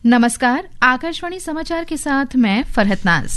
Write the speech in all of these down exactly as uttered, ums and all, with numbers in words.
नमस्कार, आकाशवाणी समाचार के साथ मैं फरहत नाज।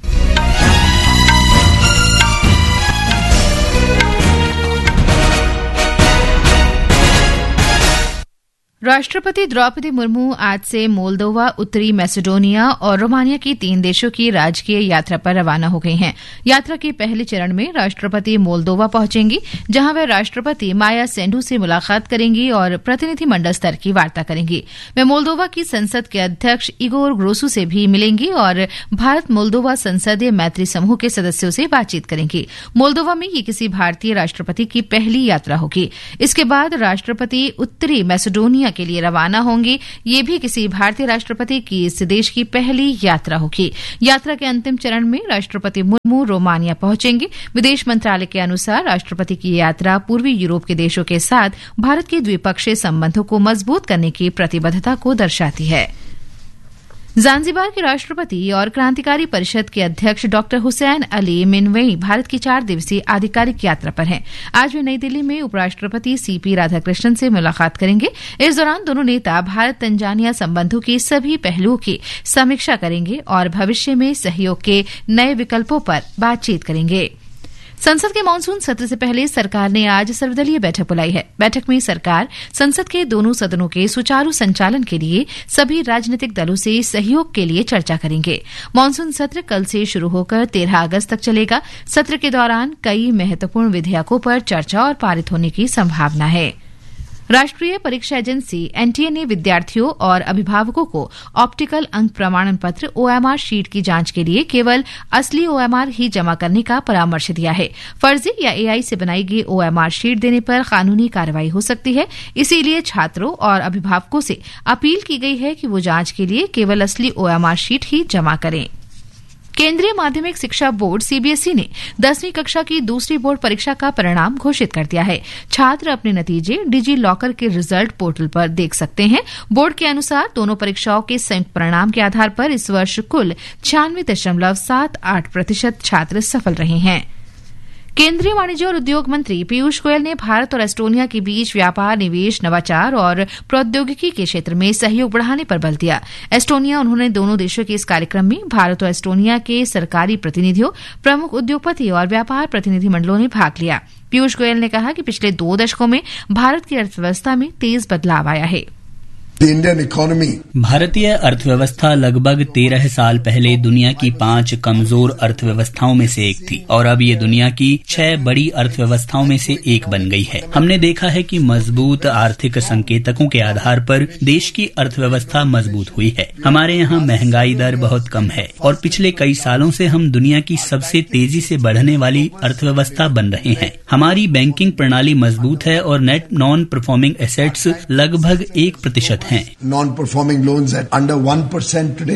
राष्ट्रपति द्रौपदी मुर्मू आज से मोल्दोवा, उत्तरी मैसेडोनिया और रोमानिया की तीन देशों की राजकीय यात्रा पर रवाना हो गई हैं। यात्रा के पहले चरण में राष्ट्रपति मोल्दोवा पहुंचेंगी, जहां वे राष्ट्रपति माया सेंडू से मुलाकात करेंगी और प्रतिनिधिमंडल स्तर की वार्ता करेंगी। वे मोल्दोवा की संसद के अध्यक्ष इगोर ग्रोसू से भी मिलेंगी और भारत मोल्दोवा संसदीय मैत्री समूह के सदस्यों से बातचीत करेंगी। मोल्दोवा में ये किसी भारतीय राष्ट्रपति की पहली यात्रा होगी। इसके बाद राष्ट्रपति उत्तरी मैसेडोनिया के लिए रवाना होंगी। ये भी किसी भारतीय राष्ट्रपति की इस देश की पहली यात्रा होगी। यात्रा के अंतिम चरण में राष्ट्रपति मुर्मू रोमानिया पहुंचेंगे। विदेश मंत्रालय के अनुसार राष्ट्रपति की यात्रा पूर्वी यूरोप के देशों के साथ भारत के द्विपक्षीय संबंधों को मजबूत करने की प्रतिबद्धता को दर्शाती है। ज़ांज़ीबार के राष्ट्रपति और क्रांतिकारी परिषद के अध्यक्ष डॉक्टर हुसैन अली मिनवेई भारत की चार दिवसीय आधिकारिक यात्रा पर हैं। आज वे नई दिल्ली में उपराष्ट्रपति सीपी राधाकृष्णन से मुलाकात करेंगे। इस दौरान दोनों नेता भारत तंजानिया संबंधों के सभी पहलुओं की समीक्षा करेंगे और भविष्य में सहयोग के नए विकल्पों पर बातचीत करेंगे। संसद के मानसून सत्र से पहले सरकार ने आज सर्वदलीय बैठक बुलाई है। बैठक में सरकार संसद के दोनों सदनों के सुचारू संचालन के लिए सभी राजनीतिक दलों से सहयोग के लिए चर्चा करेंगे। मानसून सत्र कल से शुरू होकर तेरह अगस्त तक चलेगा। सत्र के दौरान कई महत्वपूर्ण विधेयकों पर चर्चा और पारित होने की संभावना है। राष्ट्रीय परीक्षा एजेंसी एनटीए ने विद्यार्थियों और अभिभावकों को ऑप्टिकल अंक प्रमाणन पत्र ओएमआर शीट की जांच के लिए केवल असली ओएमआर ही जमा करने का परामर्श दिया है। फर्जी या एआई से बनाई गई ओएमआर शीट देने पर कानूनी कार्रवाई हो सकती है। इसीलिए छात्रों और अभिभावकों से अपील की गई है कि वो जांच के लिए केवल असली ओएमआर शीट ही जमा करें। केंद्रीय माध्यमिक शिक्षा बोर्ड सीबीएसई ने दसवीं कक्षा की दूसरी बोर्ड परीक्षा का परिणाम घोषित कर दिया है। छात्र अपने नतीजे डिजी लॉकर के रिजल्ट पोर्टल पर देख सकते हैं। बोर्ड के अनुसार दोनों परीक्षाओं के संयुक्त परिणाम के आधार पर इस वर्ष कुल छियानवे दशमलव सात आठ प्रतिशत छात्र सफल रहे हैं। केंद्रीय वाणिज्य और उद्योग मंत्री पीयूष गोयल ने भारत और एस्टोनिया के बीच व्यापार, निवेश, नवाचार और प्रौद्योगिकी के क्षेत्र में सहयोग बढ़ाने पर बल दिया। एस्टोनिया उन्होंने दोनों देशों के इस कार्यक्रम में भारत और एस्टोनिया के सरकारी प्रतिनिधियों, प्रमुख उद्योगपति और व्यापार प्रतिनिधिमंडलों ने भाग लिया। पीयूष गोयल ने कहा कि पिछले दो दशकों में भारत की अर्थव्यवस्था में तेज बदलाव आया है। भारतीय अर्थव्यवस्था लगभग तेरह साल पहले दुनिया की पांच कमजोर अर्थव्यवस्थाओं में से एक थी और अब ये दुनिया की छह बड़ी अर्थव्यवस्थाओं में से एक बन गई है। हमने देखा है कि मजबूत आर्थिक संकेतकों के आधार पर देश की अर्थव्यवस्था मजबूत हुई है। हमारे यहाँ महंगाई दर बहुत कम है और पिछले कई सालों से हम दुनिया की सबसे तेजी से बढ़ने वाली अर्थव्यवस्था बन रहे हैं। हमारी बैंकिंग प्रणाली मजबूत है और नेट नॉन परफॉर्मिंग एसेट्स लगभग एक प्रतिशत Non-performing loans at under one percent today.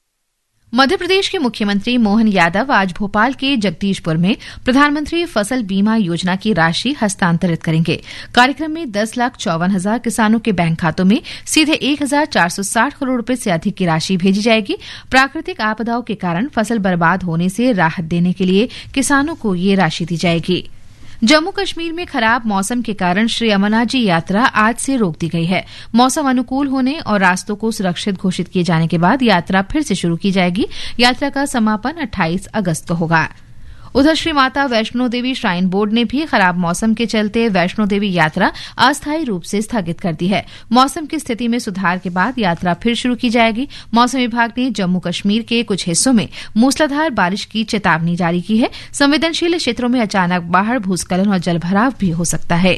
Madhya Pradesh के मुख्यमंत्री मोहन यादव आज भोपाल के जगदीशपुर में प्रधानमंत्री फसल बीमा योजना की राशि हस्तांतरित करेंगे। कार्यक्रम में दस लाख चौवन हजार किसानों के बैंक खातों में सीधे एक हजार चार सौ साठ करोड़ रुपए से अधिक की राशि भेजी जाएगी। प्राकृतिक आपदाओं के कारण फसल बर्बाद होने से राहत देने के लिए किसानों को ये राशि दी जाएगी। जम्मू कश्मीर में खराब मौसम के कारण श्री अमरनाथ जी यात्रा आज से रोक दी गई है। मौसम अनुकूल होने और रास्तों को सुरक्षित घोषित किए जाने के बाद यात्रा फिर से शुरू की जाएगी। यात्रा का समापन अट्ठाईस अगस्त को होगा। उधर श्री माता वैष्णो देवी श्राइन बोर्ड ने भी खराब मौसम के चलते वैष्णो देवी यात्रा अस्थायी रूप से स्थगित कर दी है। मौसम की स्थिति में सुधार के बाद यात्रा फिर शुरू की जाएगी। मौसम विभाग ने जम्मू कश्मीर के कुछ हिस्सों में मूसलाधार बारिश की चेतावनी जारी की है। संवेदनशील क्षेत्रों में अचानक बाढ़, भूस्खलन और जलभराव भी हो सकता है।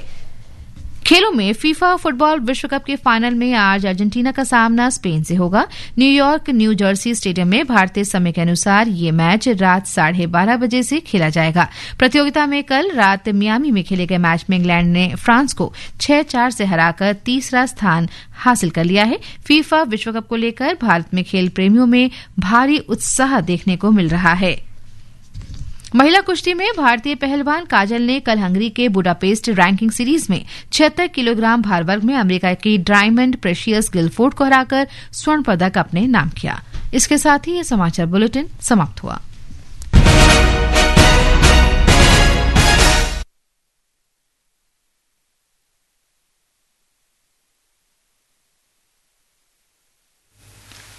खेलों में फीफा फुटबॉल विश्व कप के फाइनल में आज अर्जेंटीना का सामना स्पेन से होगा। न्यूयॉर्क न्यू जर्सी स्टेडियम में भारतीय समय के अनुसार ये मैच रात साढ़े बारह बजे से खेला जाएगा। प्रतियोगिता में कल रात मियामी में खेले गए मैच में इंग्लैंड ने फ्रांस को छह चार से हराकर तीसरा स्थान हासिल कर लिया है। फीफा विश्व कप को लेकर भारत में खेल प्रेमियों में भारी उत्साह देखने को मिल रहा है। महिला कुश्ती में भारतीय पहलवान काजल ने कल हंगरी के बुडापेस्ट रैंकिंग सीरीज में छिहत्तर किलोग्राम भार वर्ग में अमेरिका की डायमंड प्रेशियस गिलफोर्ड को हराकर स्वर्ण पदक अपने नाम किया। इसके साथ ही यह समाचार बुलेटिन समाप्त हुआ।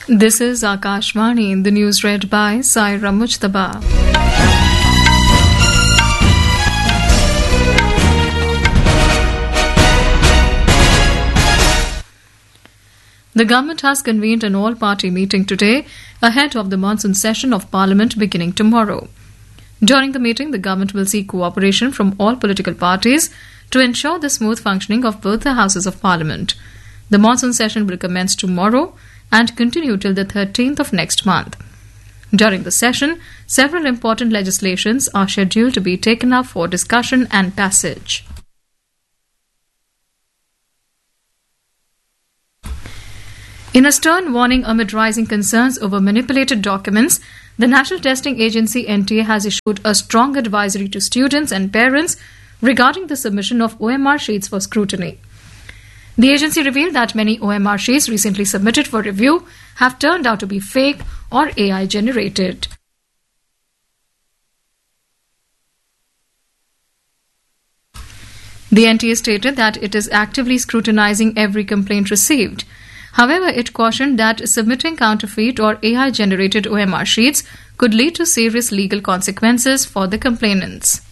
This is Akashvani, the news read by Saira Mujtaba. The government has convened an all-party meeting today ahead of the monsoon session of Parliament beginning tomorrow. During the meeting, the government will seek cooperation from all political parties to ensure the smooth functioning of both the Houses of Parliament. The monsoon session will commence tomorrow and continue till the thirteenth of next month. During the session, several important legislations are scheduled to be taken up for discussion and passage. In a stern warning amid rising concerns over manipulated documents, the National Testing Agency N T A has issued a strong advisory to students and parents regarding the submission of O M R sheets for scrutiny. The agency revealed that many O M R sheets recently submitted for review have turned out to be fake or A I generated. The N T A stated that it is actively scrutinizing every complaint received. However, it cautioned that submitting counterfeit or A I-generated O M R sheets could lead to serious legal consequences for the complainants.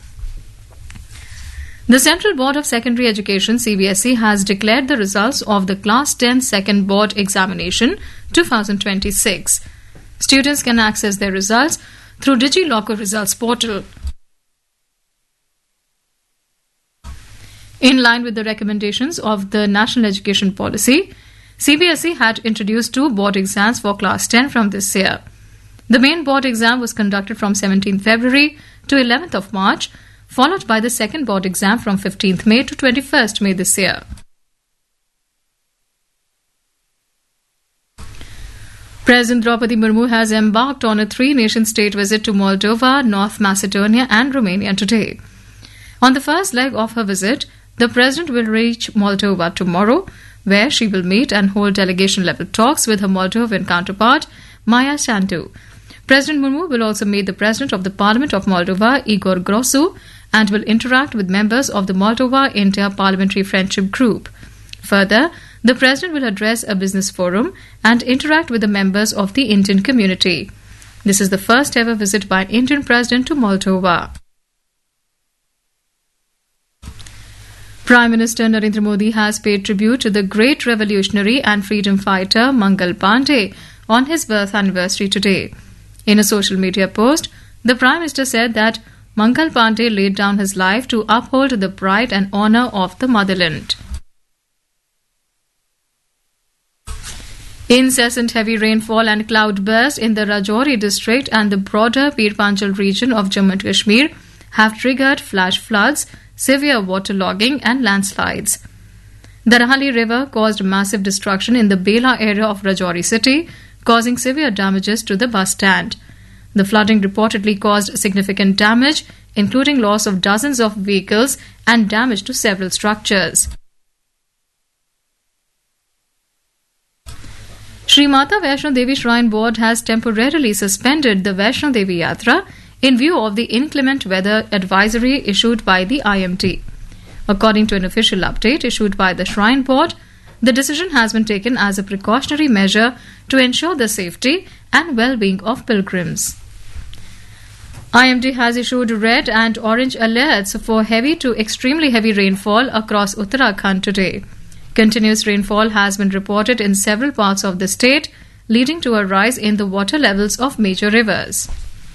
The Central Board of Secondary Education C B S E has declared the results of the Class ten Second Board Examination twenty twenty-six. Students can access their results through DigiLocker Results Portal. In line with the recommendations of the National Education Policy, C B S E had introduced two board exams for Class ten from this year. The main board exam was conducted from seventeenth February to eleventh of March, followed by the second board exam from fifteenth May to twenty-first May this year. President Draupadi Murmu has embarked on a three-nation state visit to Moldova, North Macedonia and Romania today. On the first leg of her visit, the President will reach Moldova tomorrow, where she will meet and hold delegation-level talks with her Moldovan counterpart, Maia Sandu. President Murmu will also meet the President of the Parliament of Moldova, Igor Grosu, and will interact with members of the Moldova-India Parliamentary Friendship Group. Further, the President will address a business forum and interact with the members of the Indian community. This is the first ever visit by an Indian President to Moldova. Prime Minister Narendra Modi has paid tribute to the great revolutionary and freedom fighter Mangal Pandey on his birth anniversary today. In a social media post, the Prime Minister said that Mangal Pandey laid down his life to uphold the pride and honour of the motherland. Incessant heavy rainfall and cloudburst in the Rajouri district and the broader Pir Panjal region of Jammu and Kashmir have triggered flash floods, severe waterlogging and landslides. The Rahali River caused massive destruction in the Bela area of Rajouri city, causing severe damages to the bus stand. The flooding reportedly caused significant damage, including loss of dozens of vehicles and damage to several structures. Sri Mata Vaishno Devi Shrine Board has temporarily suspended the Vaishno Devi Yatra in view of the inclement weather advisory issued by the I M D. According to an official update issued by the Shrine Board, the decision has been taken as a precautionary measure to ensure the safety and well-being of pilgrims. I M D has issued red and orange alerts for heavy to extremely heavy rainfall across Uttarakhand today. Continuous rainfall has been reported in several parts of the state, leading to a rise in the water levels of major rivers.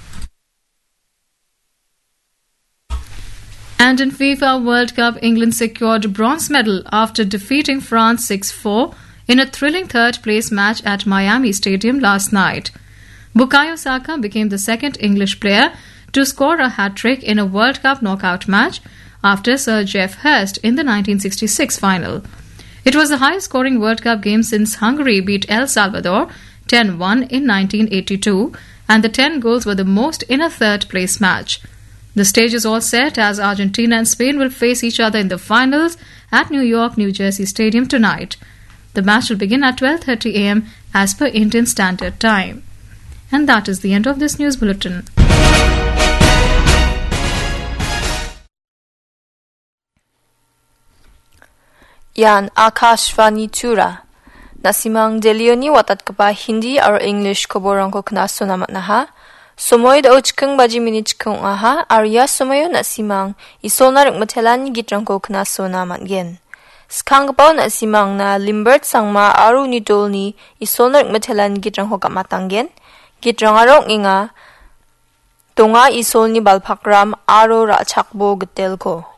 And in FIFA World Cup, England secured bronze medal after defeating France six four in a thrilling third-place match at Miami Stadium last night. Bukayo Saka became the second English player to score a hat-trick in a World Cup knockout match after Sir Geoff Hurst in the nineteen sixty-six final. It was the highest-scoring World Cup game since Hungary beat El Salvador ten one in nineteen eighty-two, and the ten goals were the most in a third-place match. The stage is all set as Argentina and Spain will face each other in the finals at New York, New Jersey Stadium tonight. The match will begin at twelve thirty a m as per Indian Standard Time. And that is the end of this news bulletin. Yan Akashvani Tura, nasimang delioni watat kapa Hindi aro English koborangko knaso namat naha. Somoy da uchkeng baji minit chkeng aha arya somoyo nasimang isona rikmatelan gitrangko knaso namat gen. Skangpaw nasimang na limbert sangma aru ni dolni isona rikmatelan gitrangko kamatang gen. Gitrangarong inga Tunga isol ni balpakram aro ra chakbo getel ko.